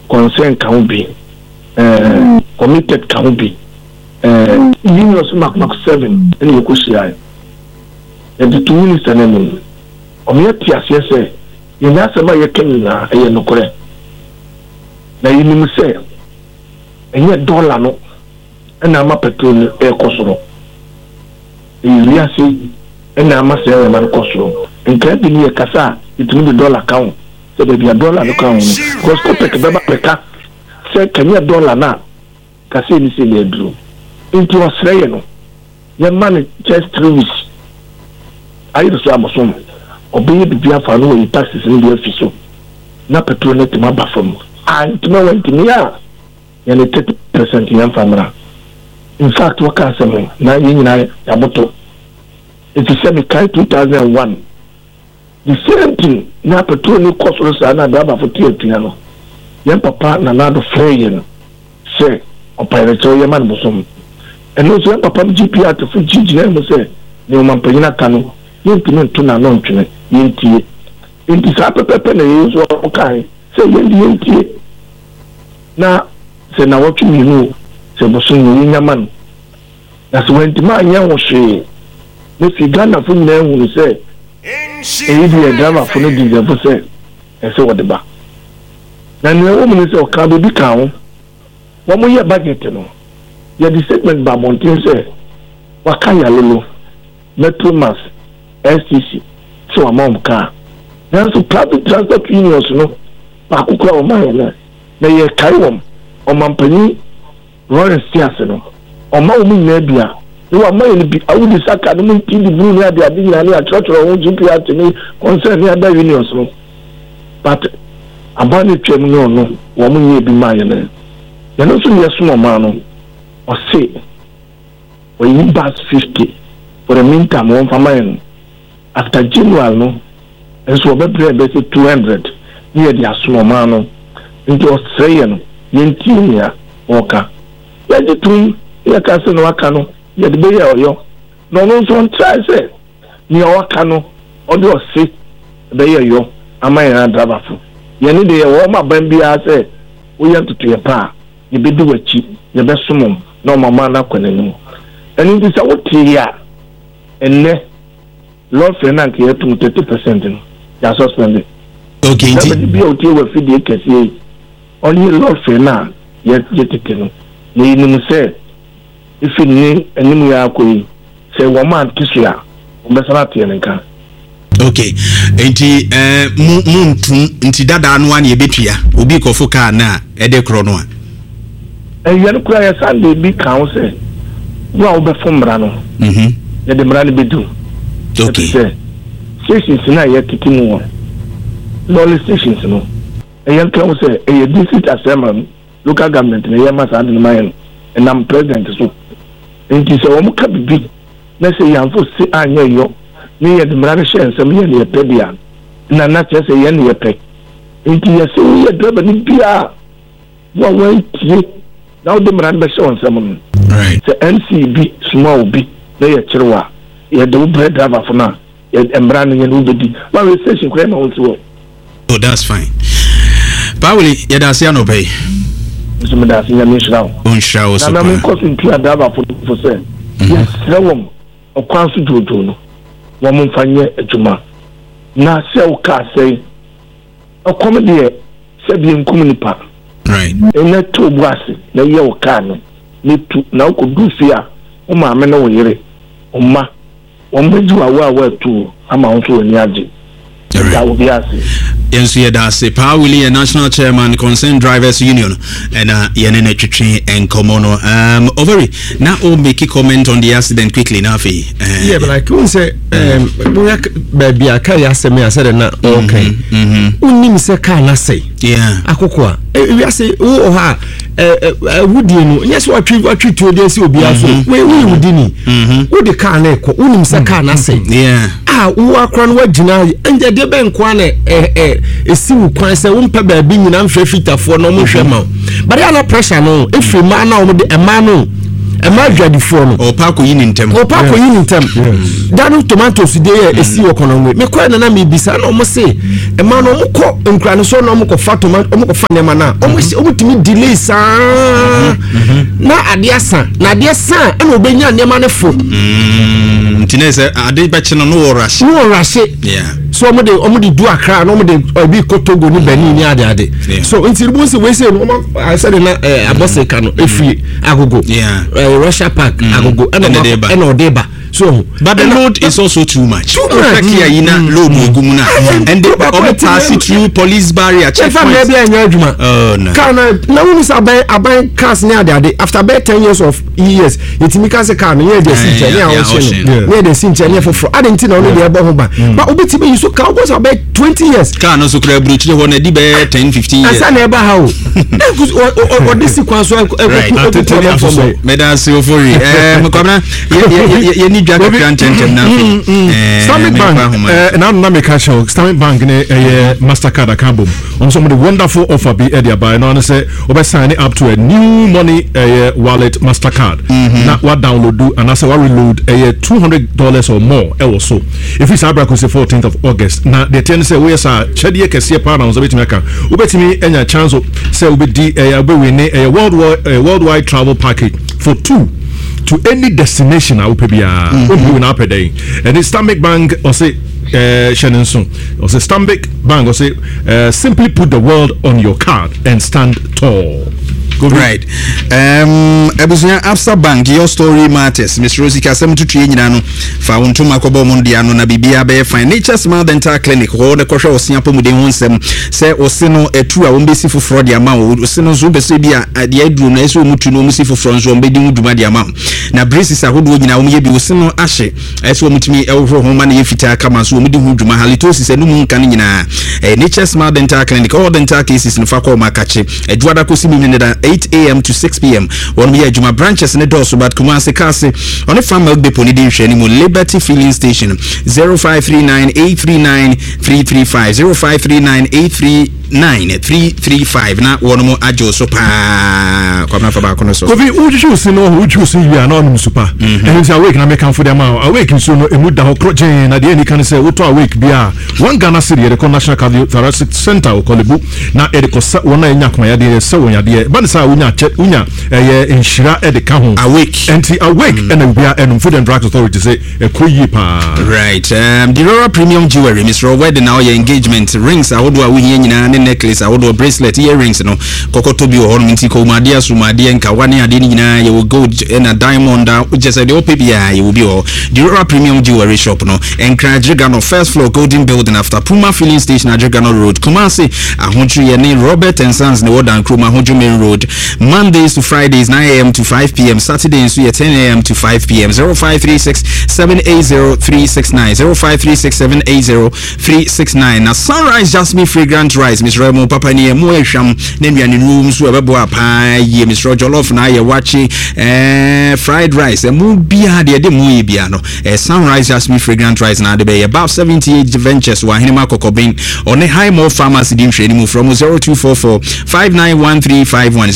concern can be committed can be unions mark 7 and you could see and the 2 minutes and then on your TSS say you know somebody can no correct now you say and yet dollar no and I'm up petrol air cosro you see and I'm a say man cosro and can't be near Casa it means the dollar count so there be a dollar no count because take a say can you dollar now Casa ni say you drew into Australia no your money just 3 weeks I used to Amazon obey the via for no taxes in the office na petrol net ma ba from and to went to me ya 30% yan famra in fact what can say na yin na ya boto it is 2001 the same thing na petrol ni cost so na da ba for tiatia no yan papa na na do free say operator yan man bosom and also papa GPR to for GGM say ni man panyina kanu yintimi to na no ntwene yintie inti sa pepe na yeso okai say yintie na se na wotu minu se bosun nyaman na so wenti ma anya wo hwe ne figana fu na hu se e di drama fu no di fu se e se wode ba na ne wo mu se o ka bi ka ho wo mo ye budget no ye di segment ba montin se wa ka ya lolo metro mass STC so among car now so public transport unions no ba kokora o man na ye kai wom o mampani Royal Steers no o ma o mu na bia no wa man bi awudi saka no mu ti di buru ni ade ade ni a church o GP at ni concern ni other unions no but abani twem no wo mu ye bi man na ya no so yeso mo man no o say o yi bus 50 for the meantime one for mine after January no so be pray be 200 near the small man no into Australia no yentia oka ya de tun ya ka se no aka no ya de be ya oyo no no so try say ni oka no o de o se be ya yo ama ya driver fu ya ni de wo ma ban bia say wo ya tutu ya pa ye be du wachi ye be sumom no mama na kwanenim eni bi sa wo ti ya enne Lord Fernand here to 30% no ya suspended. Okay, be out here with the case only Lord Fernand yet take no ni say if you need any ya ko say woman kisua ombesana tie nka. Okay, enti nti dada no an ye betua obi kofo ka na e de kro no a yan kura ya Sunday bi kan say wa obefomra no ya de mra ne bedu. Okay. Stations na yet kicking one. Lolly stations no. A young clown say a district assembly, local government in a Yamas and mine, and I'm president so. And it is a womuka big. Let's say young for say I know you. Me at the Marasha and some year near Pedia. And not just a year near Peg. And he has seen a driver in PR. One way now the Maranda show on someone. Right. The NCB small B. They are Chirwa. Yeah, the bread driver for now. And branding and Ubedi. But we station claim also. Oh, that's fine. Pauli, Yadasiano Bay. Mr. Medasi, Yamishao. Unshaw, and I'm causing clear driver for sale. Yes, the woman of Council Jojo. Woman Fanya Juma. Now, sell car say a comedy said the Communipa. Right. And that 2 brasses, the yellow can. Need to now could do fear. Oh, my man, Oma. Ombeju awa tu ama onto enyaji. That will be asking. Yensu Yedase, Pauli, a national chairman, Concerned Drivers Union, and Yanene Chichi and Komono. Overi, now make a comment on the accident quickly, Nafi. Yeah, but I couldn't say, baby, I can't say me, I said, okay. Unim se kana say. Yeah. Akokwa. We say, oh, ha. Would you know? Yes, what treat to the SOB. We would dini. Would the car neko? Unim se kana say. Yeah. Ah, who are crown what deny and the deben kwane a simu kwan say umpa baby in am fit for no mushama. But I no pressure no. If you man now a man ma dwadi fo no o pa ko yi ni ntem dano tomatoes dey esi okono me kwa na me bisa na omo se e ma no mko nkra no so na omo ko fa tomato omo ko fa ne ma na omo timi delay sa na ade asa na ade asa e no obenya ne ma ne fo ntine se ade ba che no no rush yeah so omo de do akra na omo de bi kotogo ni bani ni ade so ntirbu se we say no omo I said na abose ka no efie agogo yeah Russia Park agogo e no deba so but the load is also too much here ina load ogumuna and they pass through police barrier checkpoint oh no kana na wonu sabai cars near there after about 10 years yetimi ka se car near the city near the city for adenti na only the ebo ho ba but obetimi you so car go about 20 years car no so kra bruchire ho na di be 10-15 years asa na eba ha o this sequence medasi ofori mkwabna ye Stanbic Bank na make show Stanbic Bank ne Mastercard account on some of the wonderful offer be area by no say we sign up to a new money wallet Mastercard na what download do and say what reload $200 or more also if it's abra say 14th of August na the ten say we say chedie kese pa na so betimi aka we betimi enya chance say we be win a worldwide travel package for 2 to any destination I will pay per day. And it's Stanbic Bank or say Shannon soon or say Stanbic Bank or say simply put the world on your card and stand tall. Right. Abusia Absa Bank, your story matters. Miss Rosie Kasem to Triano, found to Macobo Mondiano, Nabibia Bay, Fine Nature Smart Dental Clinic, or the Kosha or Siapo Mudin, say Osino, a true Umbisi for fraud amount, Osino Zubesibia at the Edru, Nesu Mutuno Musi for France, or Bedin Dumadi amount. Now, Braces are who do now, maybe Osino Ashe, as one to me, Elro Homani, if it comes, Mudu Dumahalitosis, and Numun Canina, a Nature Smart Dental Clinic, all dental cases in Fako Makache, a Dwada Cosimi 8 a.m. to 6 p.m. One we Juma branches in the door so but Kumasi Kasi on a farm milk depot anymore Liberty Filling Station 0539-839-335 0539-839-335 na one more ajo so pa kwamna fa ba kono so Kofi uju si no uju si wi anonum super and say awake na make am for them awake so no emu da ho krojen na de any can say wo to awake bia one Ghana city the National Cardiothoracic Center o kolebu na e de ko wona enya koma ya de se wonya de ba sa unya enshira e de ka ho awake enti awake and bia and Food and Drug Authority say ekoyi pa right the Royal Premium Jewelry Mr. Wedding now your engagement rings awodo awu hia nyina ne necklace awodo bracelet earrings no kokoto bi ho nti ko madia sumadia nka wane ade nyina ye wo gold and a diamond just say the opebia ye wo bi ho the Royal Premium Jewelry shop no encourage Gano first floor Golden Building after Puma Filling Station Gano Road Kumasi ahonchu ye ne Robert and Sons ne Wodan Kroma ahonchu Main Road Mondays to Fridays 9 a.m. to 5 p.m. Saturdays we at 10 a.m. to 5 p.m. 0536-780-369 0536-780-369 Now Sunrise Jasmine Fragrant Rice Miss Remo Papa ni emu ehwam na nduane rooms we bebo apa ye Miss Jollof na ye wachi fried rice emu bia de mu ye bia no Sunrise Jasmine Fragrant Rice na de be about 78 ventures wa hinima kokobin on a high more pharmacy dim hwani from 0244-591351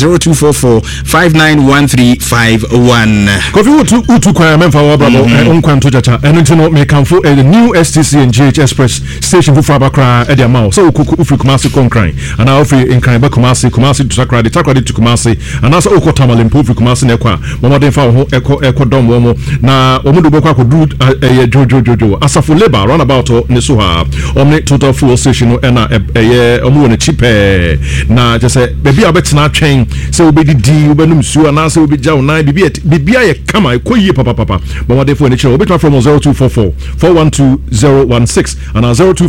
0244-591351 Kofi utu kwa memfa wa brabo onkwanto chacha eno ntino me kanfo the new STC and GH Express station for Abakra e dia ma so okuku ufri Kumasi Konkran and now ufri Nkran ba Kumasi to Takra to Kumasi and also okotama lempo ufri Kumasi ne kwa momoden fa ho eko dom wo mo na omudo bokwa akodu jojo asafo labor run about ne so ha omni total fuel station no na omu ne cheap na just say baby abetina twen say obedi di obenum su na say obeja una bibia ye kama ekoyi papa but what they for any show from 0244-412-016 and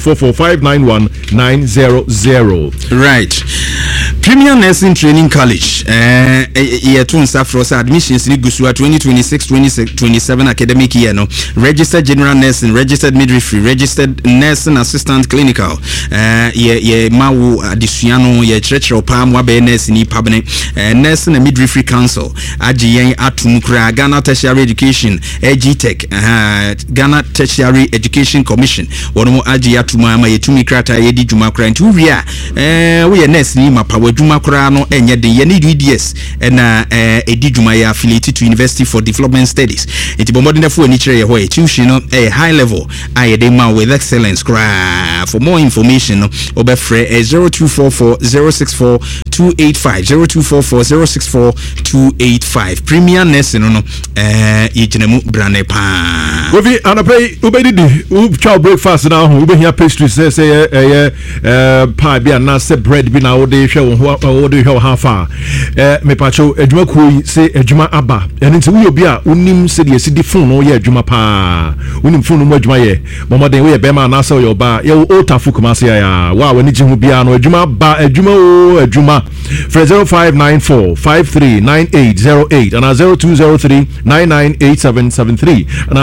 0244-591-900 right Premier Nursing Training College year 2 Safros admissions ni gusua 2026-2027 academic year no registered general nursing registered midwifery registered nursing assistant clinical ye mawu adisuano ye church pa mo be nurse ni pabne nursing and midwifery council agiyen atumkura Ghana Tertiary Education EGTech Ghana Tertiary Education Commission wono agi atuma ma yetumi krata yedi dwuma kra nti wia we nurse ni mapawa adwuma koraa no enye den ye need UDS na edi dwuma ya affiliated to University for Development Studies enti bomodefo ani kire ye ho e tuition no high level aye dey man with excellence koraa. For more information no obefre 0244 064 285 0244 064 285 Premier Nursing no yejinemu brane pa we anapay ubedidi chow breakfast na ho ubehia pastry say pie bi na say bread bi na wo dey hwe hafa me pacho adwuma kuyi say adwuma aba ene nti wo obi a unim say de sidi phone no ye adwuma pa unim phone no adwuma ye momoden we be ma na say yo ba ye otafu kuma say ya wa wani ji hu bia no adwuma ba adwuma for 0594 539808 and 0203 998773 and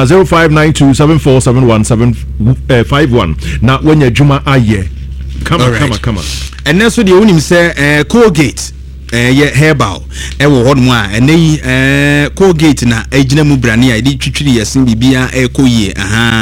0592747151 na when adwuma aye come on and next the unim say Colgate ye herbal wo hodum a enei Colgate na agina mu brane a de twitwiri yasin bibia ekoyie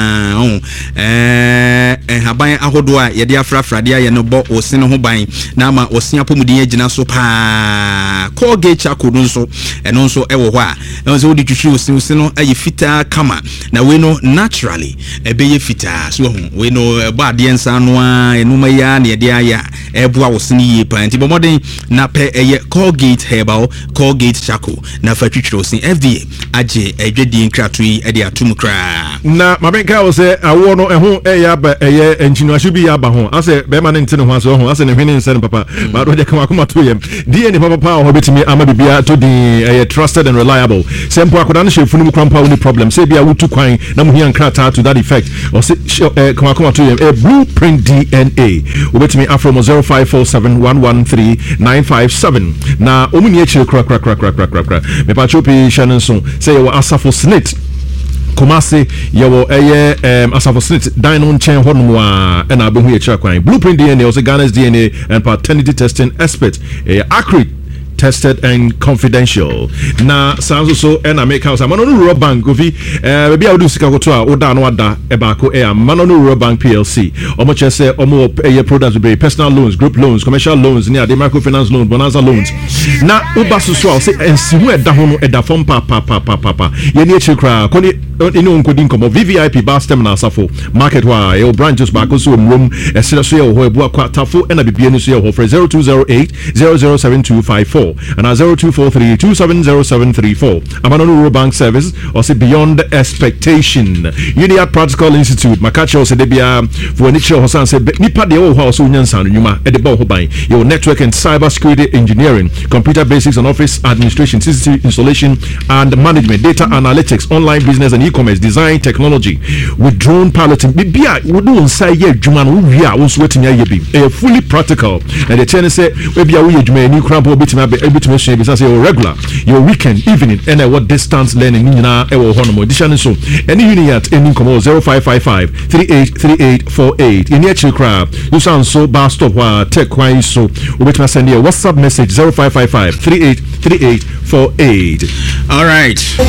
haban ahodo a ye de afrafrade a ye no bo osin ho ban na ama osin apomudin agina so pa Colgate chako no so eno so wo ho a eno so de twitwiri osin no aye fita kama na we no naturally ebe ye fita so we no ba de ensa no a enuma ya na ye de aya eboa osin yie pa nti bomoden na pe Colgate herbal Colgate charcoal na fatwitwiro sin FDA age edwedi nkratu yi ede atum kra na mabenka wo se awo no eho ya ba enchinu ashubi ya ba ho ase be ma ne ntene ho aso ho ase ne hwene nsen papa ba do de kama kuma to yem die ne papa ho betimi ama bibia to di trusted and reliable sempo akoda no shefunu mu krampa woni problem say bia wutu kwan na mu hia nkrata to that effect or say kama to yem Blueprint DNA wo betimi afro 0547113957 na omuni echire kra me pa chopi shannon so say you asafo snit Kumasi yawo asafo snit dine chen honum wa na abehu echire kwan Blueprint DNA also Ghana's DNA and paternity testing expert accurate tested and confidential na sanzo so and make house amano no Rural Bank govi be a sika koto a oda no ada ebako amano no Rural Bank PLC omo chese omo products be personal loans, group loans, commercial loans, near the microfinance loans, bonanza loans na uba so say ensihu eda ho no eda fom pa ye ni echikra koni ino nkodi nkomo VVIP bar terminal safo market wa your branches back so room esira so ye ho ebu akwa tafo na bibie ni so ye ho for 0208 007254 and 0243 270734. Amano Rural Bank service or say beyond expectation. Uniad Practical Institute Makacho se debia for nicho hosan se nipa de o house unyansa nyuma e de ba ho ban your network and cyber security engineering, computer basics and office administration, CCTV installation and management, data analytics, online business and e-commerce, design technology with drone piloting. Bibia we do say ye djuma no wi a wo so wetimi ayebi fully practical and the chance say we bia we djuma ni krampo bitimi able to mention because your regular, your weekend, evening, and what distance learning in honomo edition so any unit ending come 0555 383848 in your crowd you sound so bar stop tech wise so we send you a WhatsApp message 0555 383848. All right.